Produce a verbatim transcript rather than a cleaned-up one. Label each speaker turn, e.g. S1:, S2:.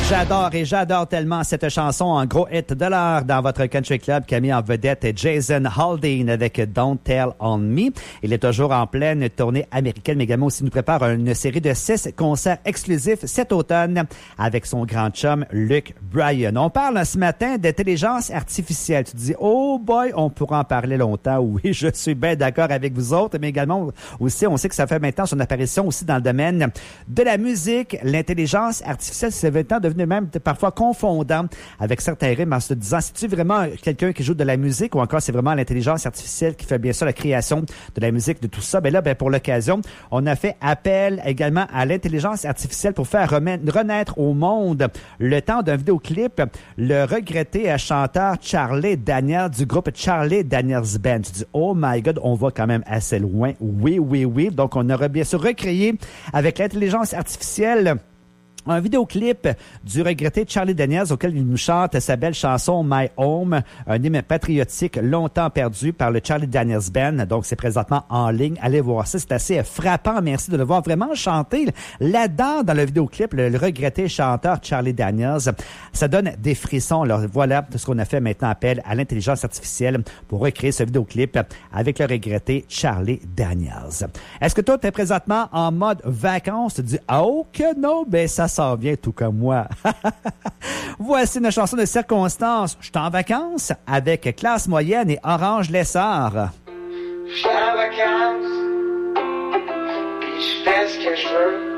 S1: J'adore et j'adore tellement cette chanson, un gros hit de l'heure dans votre country club qui a mis en vedette Jason Aldean avec Don't Tell on Me. Il est toujours en pleine tournée américaine, mais également aussi nous prépare une série de six concerts exclusifs cet automne avec son grand chum Luke Bryan. On parle ce matin d'intelligence artificielle. Tu te dis, oh boy, on pourra en parler longtemps. Oui, je suis bien d'accord avec vous autres, mais également aussi, on sait que ça fait maintenant son apparition aussi dans le domaine de la musique. L'intelligence artificielle, c'est maintenant devenu même parfois confondant avec certains rimes en se disant, c'est-tu vraiment quelqu'un qui joue de la musique ou encore c'est vraiment l'intelligence artificielle qui fait bien sûr la création de la musique, de tout ça? Ben là, ben pour l'occasion, on a fait appel également à l'intelligence artificielle pour faire renaître au monde le temps d'un vidéoclip, le regretté chanteur Charlie Daniels du groupe Charlie Daniels Band. Tu dis, oh my God, on va quand même assez loin. Oui, oui, oui. Donc, on aura bien sûr recréé avec l'intelligence artificielle un vidéoclip du regretté Charlie Daniels auquel il nous chante sa belle chanson My Home, un hymne patriotique longtemps perdu par le Charlie Daniels Band. Donc, c'est présentement en ligne. Allez voir ça. C'est assez frappant. Merci de le voir vraiment chanter là-dedans dans le vidéoclip, le, le regretté chanteur Charlie Daniels. Ça donne des frissons. Alors, voilà ce qu'on a fait maintenant appel à l'intelligence artificielle pour recréer ce vidéoclip avec le regretté Charlie Daniels. Est-ce que toi, tu es présentement en mode vacances? Tu te dis, oh que non, ben ça s'en vient tout comme moi. Voici une chanson de circonstance. Je suis en vacances avec Classe Moyenne et Orange Lessard.
S2: Je suis en vacances, puis je fais ce que je veux.